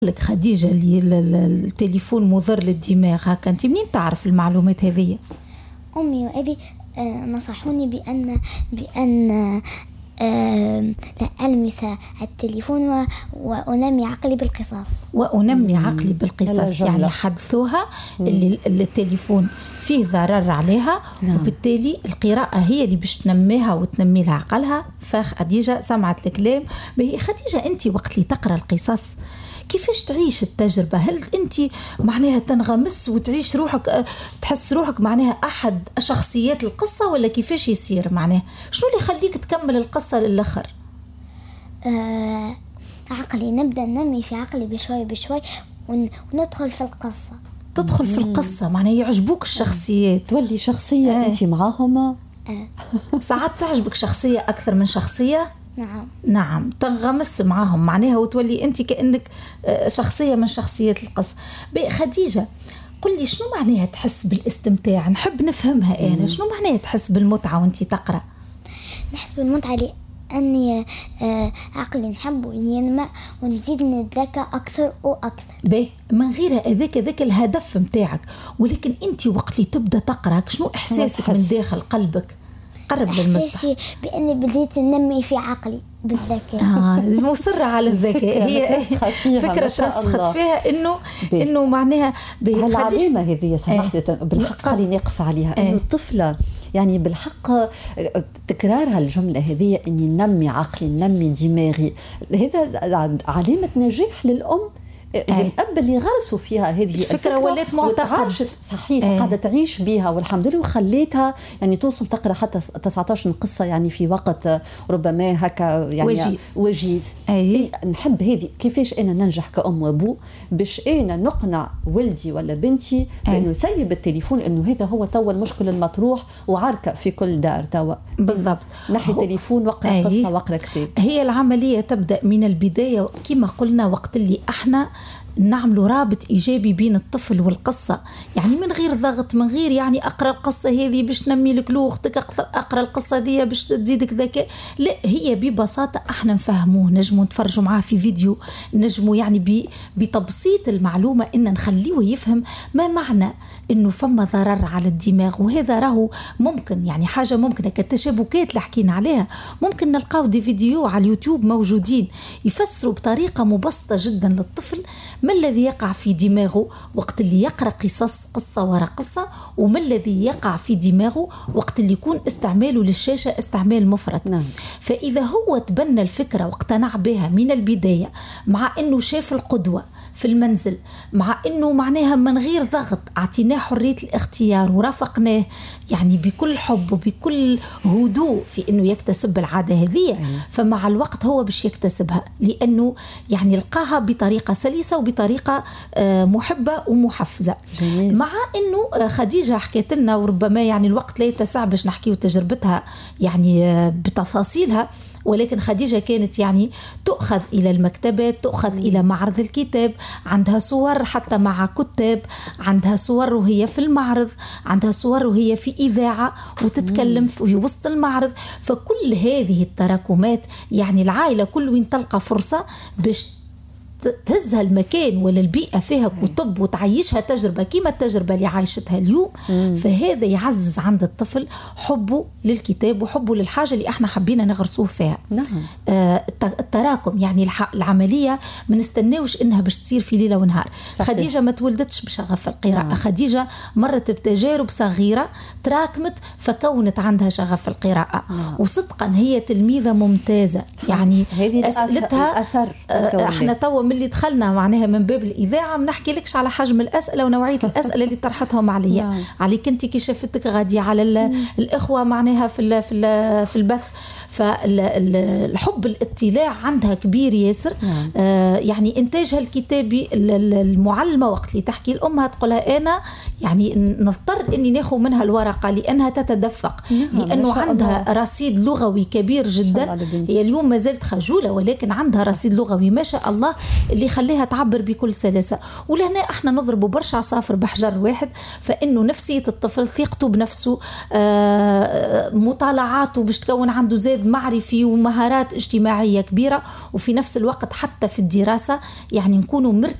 لك خديجة اللي التليفون مضر للدماغ، هكا انت منين تعرف المعلومات هذه؟ أمي وأبي نصحوني بأن لا ألمس التليفون وأنمي عقلي بالقصاص. وأنمي عقلي بالقصاص، يعني حدثوها اللي التليفون فيه ضرر عليها. وبالتالي القراءة هي اللي باش تنميها وتنمي لها عقلها. فخديجة سمعت الكلام. خديجة أنت وقت اللي تقرأ القصص كيفاش تعيش التجربة؟ هل أنت معناها تنغمس وتعيش روحك، تحس روحك معناها أحد شخصيات القصة، ولا كيفاش يصير؟ معناها شنو اللي يخليك تكمل القصة للآخر؟ عقلي، نبدأ ننمي في عقلي بشوي بشوي وندخل في القصة. تدخل في القصة، معناها يعجبوك الشخصيات، تولي شخصية أنت معاهم. ساعات تعجبك شخصية أكثر من شخصية. نعم تنغمس معاهم معناها وتولي أنت كأنك شخصية من شخصيات القصة. خديجة قل لي شنو معناها تحس بالاستمتاع؟ نحب نفهمها أنا. شنو معناها تحس بالمتعة وانت تقرأ؟ نحس بالمتعة لأني عقلي نحبه ينمى ونزيد نتذكى أكثر وأكثر. من غير ذاك الهدف متاعك. ولكن أنت وقت اللي تبدأ تقرأ شنو إحساسك من داخل قلبك؟ إحساسي بأني بديت ننمي في عقلي بالذكاء. مصرة على الذكاء. هي فكرة ترسخت فيها إنه معناها العلامة هذه سمحت بالحق خليني نقف عليها. إنه الطفلة يعني بالحق تكرارها الجملة هذه إني ننمي عقلي ننمي دماغي، هذا علامة نجاح للأم والأب اللي غرسوا فيها هذه الفكرة ولات معتقد. صحيح. قاعدة تعيش بها والحمد لله، وخليتها يعني توصل تقرأ حتى 19 قصة يعني في وقت ربما هكا يعني وجيز. نحب هذه كيفاش أنا ننجح كأم وأبو باش أنا نقنع ولدي ولا بنتي بأنه يسيب التليفون، لأنه هذا هو توا المشكل المطروح وعركة في كل دار توا. بالضبط. نحي تليفون واقرأ قصة واقرأ كتاب. هي العملية تبدأ من البداية كما قلنا، وقت اللي احنا نعملوا رابط إيجابي بين الطفل والقصة، يعني من غير ضغط، من غير يعني أقرأ القصة هذه باش تنمي لك لوختك، أقرأ القصة هذه باش تزيدك ذكاء. لا، هي ببساطة احنا نفهموه، نجموا نتفرجوا معاه في فيديو، نجموا يعني بتبسيط المعلومة إن نخليه يفهم ما معنى إنه فما ضرر على الدماغ. وهذا راهو ممكن يعني حاجة ممكنة كالتشابكات اللي حكينا عليها، ممكن نلقاو دي فيديو على اليوتيوب موجودين يفسروا بطريقة مبسطة جدا للطفل ما الذي يقع في دماغه وقت اللي يقرأ قصة وراء قصة، وما الذي يقع في دماغه وقت اللي يكون استعماله للشاشة استعمال مفرط. فإذا هو تبنى الفكرة واقتنع بها من البداية، مع أنه شاف القدوة في المنزل، مع أنه معناها من غير ضغط أعطيناه حرية الاختيار ورافقناه يعني بكل حب وبكل هدوء في أنه يكتسب العادة هذه، فمع الوقت هو باش يكتسبها، لأنه يعني لقاها بطريقة سلسة وبطريقة محبة ومحفزة. جميل. مع أنه خديجة حكيت لنا، وربما يعني الوقت لا يتسع باش نحكي تجربتها يعني بتفاصيلها، ولكن خديجة كانت يعني تؤخذ إلى المكتبات، تؤخذ إلى معرض الكتاب، عندها صور حتى مع كتاب، عندها صور وهي في المعرض، عندها صور وهي في إذاعة وتتكلم في وسط المعرض. فكل هذه التراكمات يعني العائلة كل وين تلقى فرصة باش تهزها المكان ولا البيئة فيها كتب وتعيشها تجربة كما التجربة اللي عايشتها اليوم. فهذا يعزز عند الطفل حبه للكتاب وحبه للحاجة اللي احنا حبينا نغرسوه فيها. التراكم يعني العملية ما نستناوش انها باش تصير في ليلة ونهار. صحيح. خديجة ما تولدتش بشغف القراءة. خديجة مرت بتجارب صغيرة تراكمت فكونت عندها شغف القراءة. وصدقا هي تلميذة ممتازة، يعني أسئلتها احنا توا اللي دخلنا معناها من باب الإذاعة ما نحكي لكش على حجم الأسئلة ونوعية الأسئلة اللي طرحتهم عليا. عليك انت كي شافتك غادي على الإخوة معناها في البث. فالحب الاطلاع عندها كبير ياسر. يعني إنتاجها الكتابي، المعلمة وقت اللي تحكي الأمها تقولها أنا يعني نضطر إني ناخذ منها الورقة لأنها تتدفق، لأنه عندها رصيد لغوي كبير جدا. هي اليوم ما زالت خجولة ولكن عندها رصيد لغوي ما شاء الله اللي خليها تعبر بكل سلاسة. ولهنا احنا نضربوا برشا عصافر بحجر واحد، فإنه نفسية الطفل، ثقته بنفسه، مطالعاته باش تكون عنده زاد معرفي ومهارات اجتماعية كبيرة، وفي نفس الوقت حتى في الدراسة يعني نكونوا